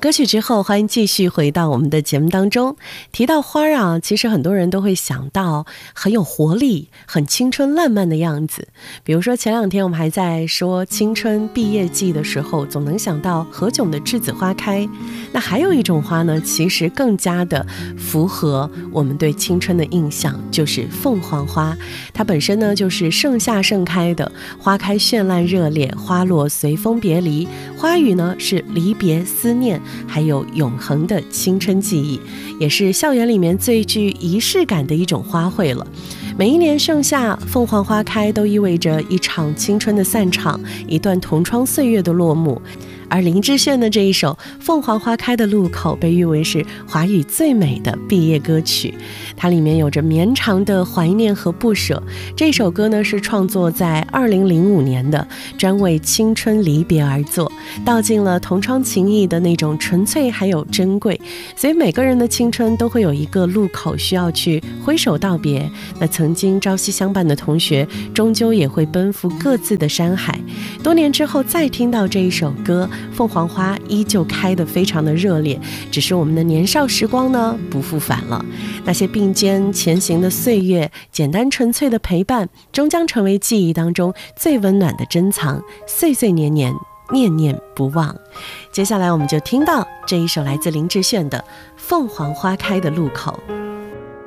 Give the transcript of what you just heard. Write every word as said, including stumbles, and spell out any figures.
歌曲之后，欢迎继续回到我们的节目当中。提到花啊，其实很多人都会想到很有活力、很青春烂漫的样子。比如说前两天我们还在说青春毕业季的时候，总能想到何炅的栀子花开。那还有一种花呢，其实更加的符合我们对青春的印象，就是凤凰花。它本身呢就是盛夏盛开的，花开绚烂热烈，花落随风别离，花语呢是离别思念，还有永恒的青春记忆，也是校园里面最具仪式感的一种花卉了。每一年盛夏，凤凰花开都意味着一场青春的散场，一段同窗岁月的落幕。而林志炫的这一首《凤凰花开的路口》被誉为是华语最美的毕业歌曲，它里面有着绵长的怀念和不舍。这首歌呢是创作在二零零五年的，专为青春离别而作，道尽了同窗情谊的那种纯粹还有珍贵。所以每个人的青春都会有一个路口需要去挥手道别，那曾经朝夕相伴的同学终究也会奔赴各自的山海。多年之后再听到这一首歌，凤凰花依旧开得非常的热烈，只是我们的年少时光呢不复返了。那些并肩前行的岁月，简单纯粹的陪伴，终将成为记忆当中最温暖的珍藏，岁岁年年念念不忘。接下来我们就听到这一首来自林志炫的《凤凰花开的路口》。